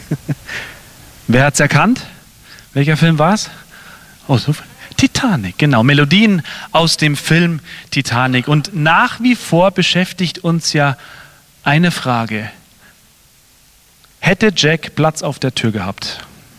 Wer hat's erkannt? Welcher Film war's? Oh, so Titanic, genau. Melodien aus dem Film Titanic. Und nach wie vor beschäftigt uns ja eine Frage. Hätte Jack Platz auf der Tür gehabt?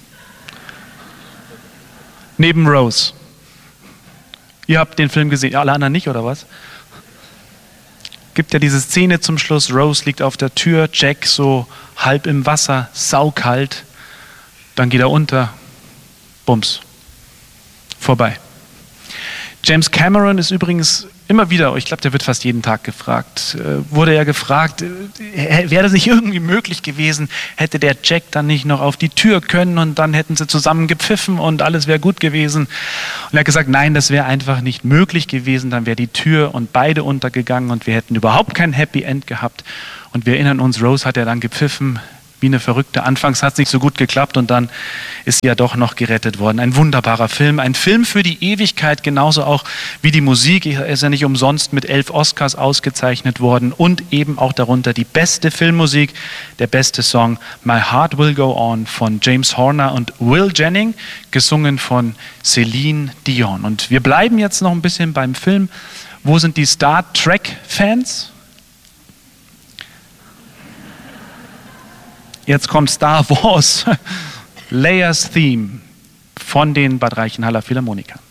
Neben Rose. Ihr habt den Film gesehen, alle anderen nicht, oder was? Gibt ja diese Szene zum Schluss, Rose liegt auf der Tür, Jack so halb im Wasser, saukalt, dann geht er unter, bums, vorbei. James Cameron ist übrigens immer wieder, ich glaube, der wird fast jeden Tag gefragt, wurde ja gefragt, wäre das nicht irgendwie möglich gewesen, hätte der Jack dann nicht noch auf die Tür können und dann hätten sie zusammen gepfiffen und alles wäre gut gewesen. Und er hat gesagt, nein, das wäre einfach nicht möglich gewesen, dann wäre die Tür und beide untergegangen und wir hätten überhaupt kein Happy End gehabt. Und wir erinnern uns, Rose hat ja dann gepfiffen, wie eine Verrückte. Anfangs hat es nicht so gut geklappt und dann ist sie ja doch noch gerettet worden. Ein wunderbarer Film, ein Film für die Ewigkeit, genauso auch wie die Musik. Er ist ja nicht umsonst mit 11 Oscars ausgezeichnet worden und eben auch darunter die beste Filmmusik, der beste Song My Heart Will Go On von James Horner und Will Jennings, gesungen von Celine Dion. Und wir bleiben jetzt noch ein bisschen beim Film. Wo sind die Star Trek-Fans? Jetzt kommt Star Wars, Leia's Theme von den Bad Reichenhaller Philharmonikern.